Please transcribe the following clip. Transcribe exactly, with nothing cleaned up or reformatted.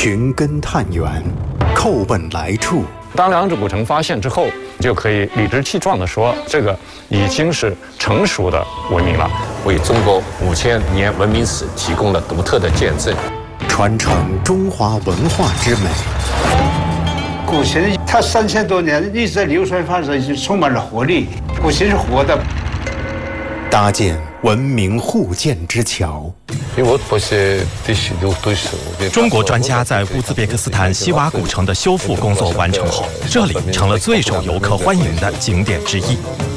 寻根探源，叩问来处。 当两者古城发现之后，就可以理直气壮地说，这个已经是成熟的文明了， 为中国五千年文明史提供了独特的见证， 传承中华文化之美。 古琴它三千多年一直在流传发展，就充满了活力。古琴是活的， 搭建文明互鉴之桥。 中国专家在乌兹别克斯坦西瓦古城的修复工作完成后，这里成了最受游客欢迎的景点之一。